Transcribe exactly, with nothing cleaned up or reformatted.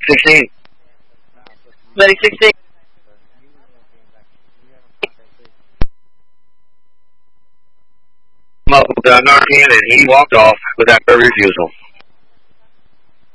sixteen. Medic sixteen. Up with uh, Narcan, and he walked off without a refusal.